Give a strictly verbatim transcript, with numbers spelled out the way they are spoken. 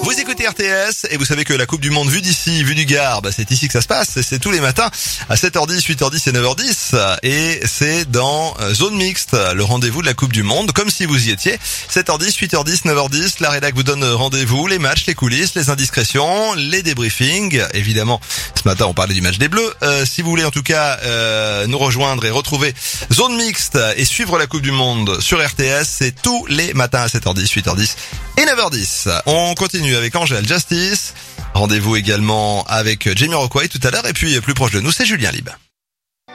Vous écoutez R T S et vous savez que la Coupe du Monde vue d'ici, vue du Gard, bah c'est ici que ça se passe. C'est tous les matins à sept heures dix, huit heures dix et neuf heures dix. Et c'est dans Zone Mixte, le rendez-vous de la Coupe du Monde, comme si vous y étiez. sept heures dix, huit heures dix, neuf heures dix, la rédac vous donne rendez-vous, les matchs, les coulisses, les indiscrétions, les débriefings. Évidemment, ce matin on parlait du match des Bleus. Euh, si vous voulez en tout cas euh, nous rejoindre et retrouver Zone Mixte et suivre la Coupe du Monde sur R T S, c'est tous les matins à sept heures dix, huit heures dix et neuf heures dix. On continue avec Angèle Justice. Rendez-vous également avec Jamiroquai tout à l'heure. Et puis plus proche de nous, c'est Julien Lib.